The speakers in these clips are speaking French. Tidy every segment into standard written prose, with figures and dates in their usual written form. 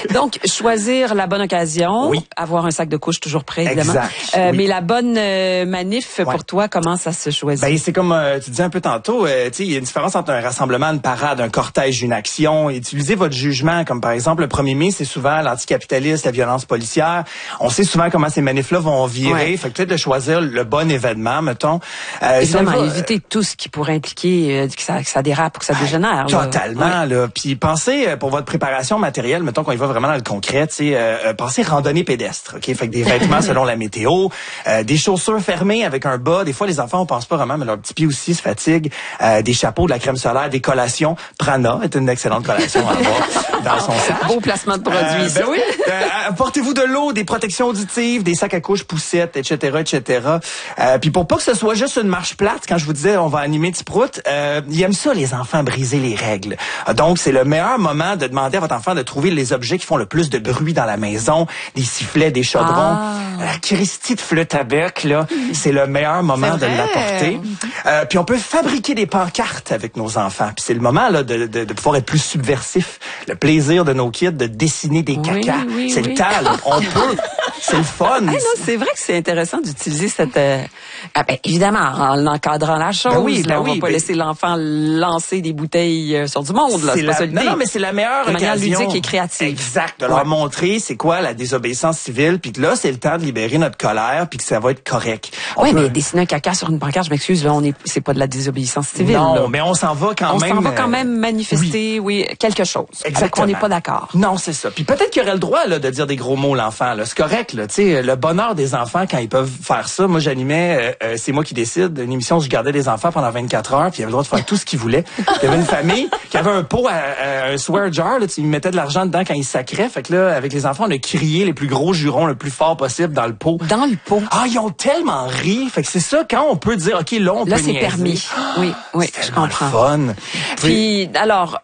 Donc, choisir la bonne occasion, avoir un sac de couche toujours prêt, évidemment. Exact. Mais la bonne manif, pour toi, comment ça se choisit? Ben, c'est comme tu disais un peu tantôt, tu sais, il y a une différence entre un rassemblement, une parade, un cortège, une action. Utilisez votre jugement, comme par exemple le 1er mai, c'est souvent l'anticapitaliste, la violence policière. On sait souvent comment ces manifs-là vont virer. Fait que peut-être de choisir le bon événement, mettons. Évidemment, éviter tout ce qui pourrait impliquer que ça dérape ou que ça dégénère. Totalement, là. Puis pensez pour votre préparation matérielle, mettons qu'on y va vraiment dans le concret, tu sais, pensez randonnée pédestre, OK? Fait que des vêtements selon la météo, des chaussures fermées avec un bas. Des fois, les enfants, on pense pas vraiment, mais leurs petits pieds aussi se fatiguent. Des chapeaux, de la crème solaire, des collations. Prana est une excellente collation à avoir dans son sac. Beau placement de produits, Ben oui. Apportez-vous de l'eau, des protections auditives, des sacs à couche poussettes, etc., etc. Puis pour pas que ce soit juste une marche plate, quand je vous disais on va animer Tiprout, ils aiment ça, les enfants, briser les règles. Donc, c'est le meilleur moment de demander à votre enfant de trouver les objets qui font le plus de bruit dans la maison, des sifflets, des chaudrons. La Christie de flûte à bec, là, c'est le meilleur moment de l'apporter. Puis on peut fabriquer des pancartes avec nos enfants. Puis c'est le moment là de pouvoir être plus subversif. Le plaisir de nos kids de dessiner des cacas. C'est le temps, là. On peut. C'est le fun. Non, c'est vrai que c'est intéressant d'utiliser cette... évidemment, en encadrant la chose. On va pas laisser l'enfant lancer des bouteilles sur du monde. Là. C'est pas ça l'idée. Non, mais c'est la meilleure occasion. De manière ludique et créative. Exact. De leur montrer c'est quoi la désobéissance civile. Puis que là, c'est le temps de libérer notre colère puis que ça va être correct. Mais dessiner un caca sur une pancarte, je m'excuse, là, c'est pas de la désobéissance civile. Non, là. mais on s'en va quand même. On s'en va quand même manifester, quelque chose. Exactement. On n'est pas d'accord. Non, c'est ça. Puis peut-être qu'il aurait le droit là, de dire des gros mots, l'enfant. Là. C'est correct. Là, tu sais, le bonheur des enfants quand ils peuvent faire ça. Moi, j'animais C'est moi qui décide, une émission où je gardais des enfants pendant 24 heures, puis ils avaient le droit de faire tout ce qu'ils voulaient. Il y avait une famille qui avait un pot, un swear jar, là, ils mettaient de l'argent dedans quand ils sacraient. Fait que là, avec les enfants, on a crié les plus gros jurons le plus fort possible dans le pot. Dans le pot. Ah, ils ont tellement ri. Fait que c'est ça, quand on peut dire, OK, là, on peut niaiser. Là, c'est permis. Oui, je comprends. Fun. Puis, alors,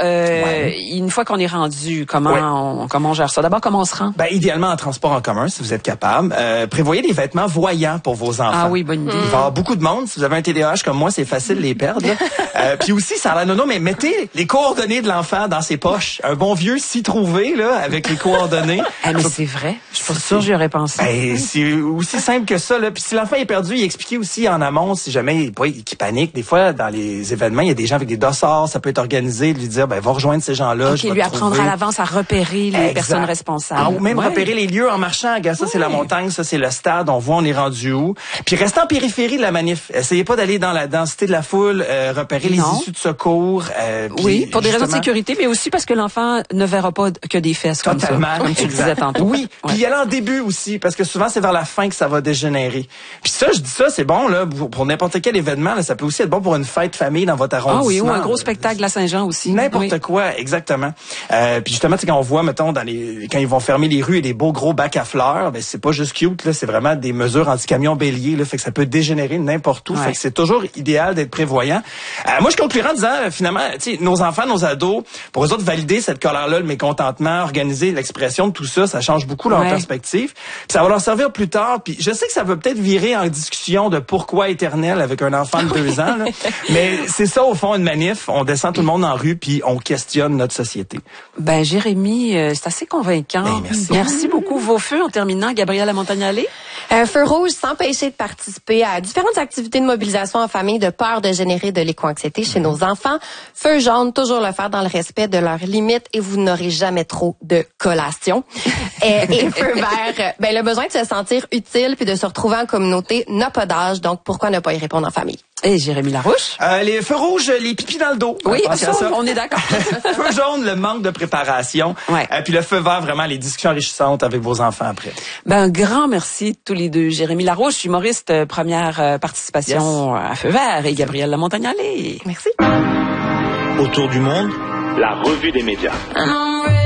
une fois qu'on est rendu, comment on gère ça? D'abord, comment on se rend? Ben, idéalement, en transport en commun, si vous êtes capable. Prévoyez des vêtements voyants pour vos enfants. Ah oui, bonne idée. Il va y avoir beaucoup de monde. Si vous avez un TDAH comme moi, c'est facile de les perdre. Puis aussi, ça a l'air nono, mais mettez les coordonnées de l'enfant dans ses poches. Un bon vieux s'y trouver, là, avec les coordonnées. Mais c'est vrai. Je suis pas sûre j'y aurais pensé. Ben, c'est aussi simple que ça, là. Puis si l'enfant est perdu, il expliquait aussi en amont, si jamais il panique. Des fois, dans les événements, il y a des gens avec des dossards, ça peut être organisé, de lui dire, va rejoindre ces gens-là. Lui apprendre à l'avance à repérer les personnes responsables. Ou même repérer les lieux en marchant. Regarde, ça, c'est la montagne, ça, c'est le stade. On voit, on est rendu où. Puis restez en périphérie de la manif. Essayez pas d'aller dans la densité de la foule, repérer les issues de secours. Pour des raisons de sécurité, mais aussi parce que l'enfant ne verra pas que des fesses comme ça, comme tu disais tantôt. Oui, puis y aller en début aussi, parce que souvent, c'est vers la fin que ça va dégénérer. Puis ça, je dis ça, c'est bon là pour n'importe quel événement. Là, ça peut aussi être bon pour une fête famille dans votre arrondissement. Ah oui, ou un gros spectacle de la Saint-Jean aussi. N'importe quoi, exactement. Puis justement, quand on voit, mettons, quand ils vont fermer les rues et des beaux gros bacs à fleurs, ben c'est pas juste cute, là, c'est vraiment des mesures anti-camions béliers, là, fait que ça peut dégénérer n'importe où. Fait que c'est toujours idéal d'être prévoyant. Moi, je conclurai en disant, finalement, tu sais, nos enfants, nos ados, pour eux autres, valider cette colère-là, le mécontentement, organiser l'expression de tout ça, ça change beaucoup leur perspective. Puis ça va leur servir plus tard. Puis je sais que ça va peut-être virer en discussion de pourquoi éternel avec un enfant de 2 ans, là. Mais c'est ça, au fond, une manif. On descend tout le monde en rue, puis on questionne notre société. Ben, Jérémy, c'est assez convaincant. Merci beaucoup. Vos feux, en terminant, Gabrielle Lamontagne-Allé? Feu rouge, s'empêcher de participer à différentes activités de mobilisation en famille de peur de générer de l'éco-anxiété chez nos enfants. Feu jaune, toujours le faire dans le respect de leurs limites et vous n'aurez jamais trop de collations. Et feu vert, le besoin de se sentir utile puis de se retrouver en communauté n'a pas d'âge, donc pourquoi ne pas y répondre en famille? Et Jérémy Larouche? Les feux rouges, les pipis dans le dos. Oui, ça, on est d'accord. Feu jaune, le manque de préparation. Puis le feu vert, vraiment, les discussions enrichissantes avec vos enfants après. Un grand merci tous les deux. Jérémy Larouche, humoriste, première participation à Feu vert, et Gabrielle Lamontagne-Allé. Merci. Autour du monde, la revue des médias.